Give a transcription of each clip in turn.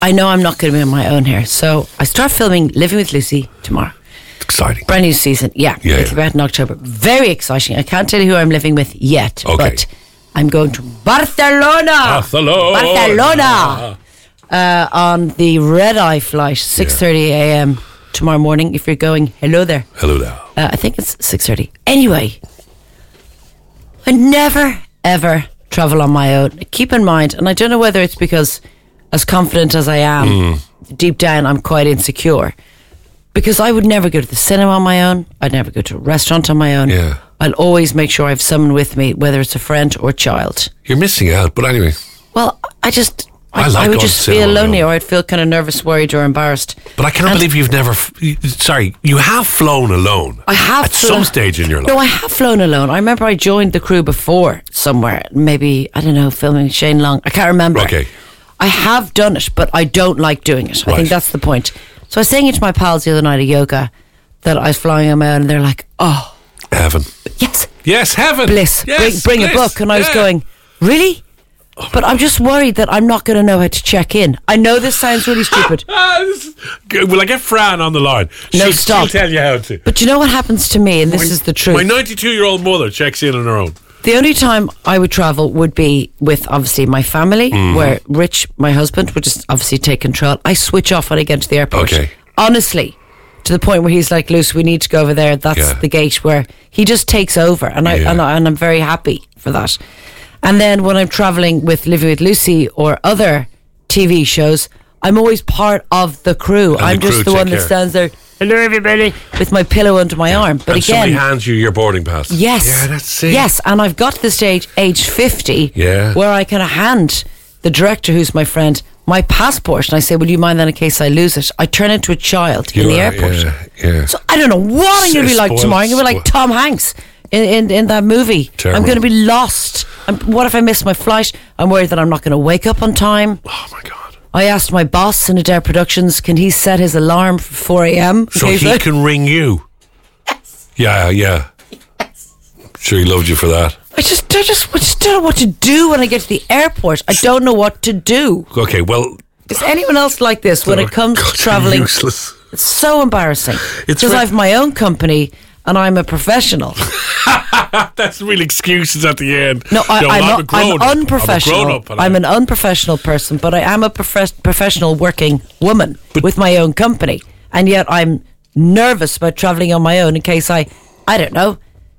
I know I'm not going to be on my own here. So I start filming Living with Lucy tomorrow. Exciting. Brand new season. Yeah. It'll be out in October. Very exciting. I can't tell you who I'm living with yet. Okay. But I'm going to Barcelona on the red-eye flight, 6:30 a.m. tomorrow morning. If you're going, hello there. I think it's 6:30. Anyway, I never, ever travel on my own. Keep in mind, and I don't know whether it's because, as confident as I am, deep down I'm quite insecure. Because I would never go to the cinema on my own. I'd never go to a restaurant on my own. Yeah. I'll always make sure I have someone with me, whether it's a friend or child. You're missing out, but anyway. Well, I like would just feel lonely, or I'd feel kind of nervous, worried, or embarrassed. But I cannot believe you've never... you have flown alone. I have. At some stage in your life. No, I have flown alone. I remember I joined the crew before somewhere. Maybe, I don't know, filming Shane Long. I can't remember. Okay. I have done it, but I don't like doing it. I think that's the point. So I was saying it to my pals the other night at yoga that I was flying on my own, and they're like, oh. Heaven. Yes, heaven. Bliss. Yes, bring bliss. a book. And I was going, really? But I'm just worried that I'm not going to know how to check in. I know this sounds really stupid. Will I get Fran on the line? Stop. She'll tell you how to. But you know what happens to me, and this is the truth. My 92-year-old mother checks in on her own. The only time I would travel would be with, obviously, my family, where Rich, my husband, would just obviously take control. I switch off when I get to the airport. Okay. Honestly, to the point where he's like, Luce, we need to go over there. That's the gate where he just takes over. And I'm very happy for that. And then when I'm traveling with Living with Lucy or other TV shows, I'm always part of the crew. I'm just the one that stands there, hello everybody, with my pillow under my arm. But and again, somebody hands you your boarding pass. Yes. Yeah, that's it. Yes, and I've got to the stage, age 50, where I kind of hand the director, who's my friend, my passport, and I say, will you mind then in case I lose it? I turn into a child in the airport. Yeah. So I don't know what I'm going to be like tomorrow. I'm going to be like Tom Hanks in that movie. Terrible. I'm going to be lost. What if I miss my flight? I'm worried that I'm not going to wake up on time. Oh my God. I asked my boss in Adair Productions, can he set his alarm for 4 a.m? So he can ring you? Yes. Yeah. Yes. Sure he loved you for that. I just don't know what to do when I get to the airport. I don't know what to do. Okay, well... Is anyone else like this when it comes to travelling? Useless. It's so embarrassing. Because I have my own company and I'm a professional. That's real excuses at the end. No, I'm unprofessional. I'm an unprofessional person, but I am a professional working woman with my own company. And yet I'm nervous about travelling on my own in case I don't know,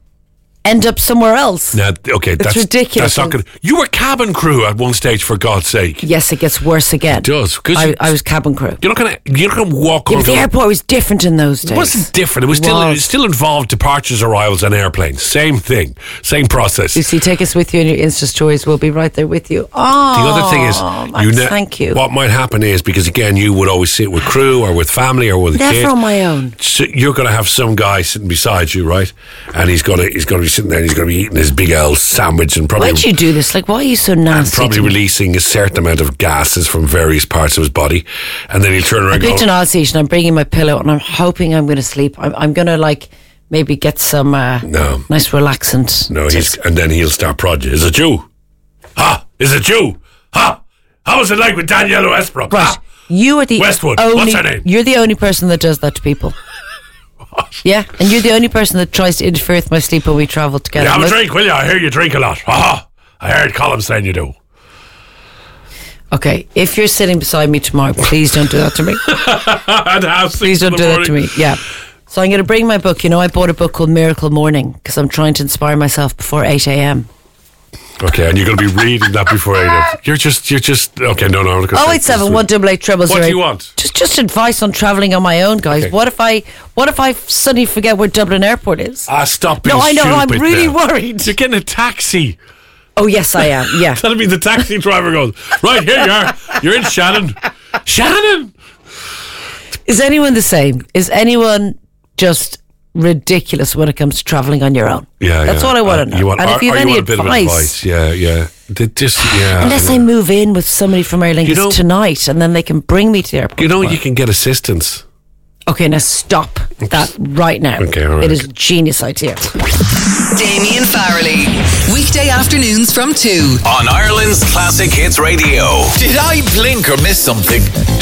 end up somewhere else. Now, okay, that's ridiculous. That's not good. You were cabin crew at one stage, for God's sake. Yes, it gets worse again. It does. I was cabin crew. You're not gonna walk over. But the airport was different in those days. It wasn't different. It was still involved departures, arrivals, and airplanes. Same thing, same process. You see, take us with you in your Insta stories. We'll be right there with you. Oh, the other thing is, thank you. What might happen is, because again, you would always sit with crew or with family or with a kid. Never on my own. So you're going to have some guy sitting beside you, right? And he's going to be sitting there and he's going to be eating his big L sandwich and probably... Why'd you do this? Like, why are you so nasty? And probably releasing a certain amount of gases from various parts of his body. And then he'll turn around and go... I picked an odd seat and I'm bringing my pillow and I'm hoping I'm going to sleep. I'm going to, like, maybe get some nice relaxant... No, and then he'll start prodding. Is it you? Ha! Is it you? Ha! How was it like with Danielle Westbrook? Right. Ha? You are the Westwood. only... What's her name? You're the only person that does that to people. What? Yeah, and you're the only person that tries to interfere with my sleep when we travel together. Yeah, have a drink, will you? I hear you drink a lot. Ha! I heard Colin saying you do. Okay, if you're sitting beside me tomorrow, please don't do that to me. Please don't do that to me. Yeah. So I'm going to bring my book. You know, I bought a book called Miracle Morning because I'm trying to inspire myself before 8 a.m. Okay, and you're going to be reading that before 8 a.m. You're just okay. No. 087 188 00. What do you want? Just advice on travelling on my own, guys. Okay. What if I suddenly forget where Dublin Airport is? Stop being stupid. No, I know. I'm really now. Worried. You're getting a taxi. Oh yes, I am. Yeah. That'll be the taxi driver goes, right, here you are. You're in Shannon. Shannon. Is anyone the same? Is anyone just ridiculous when it comes to travelling on your own? Yeah, that's what I want to know. And if you have any advice, unless I move in with somebody from Aer Lingus tonight, and then they can bring me to the airport. You can get assistance. Okay, now stop. that right now. Okay, all right. It is a genius idea. Damien Farrelly. Weekday afternoons from 2. On Ireland's Classic Hits Radio. Did I blink or miss something?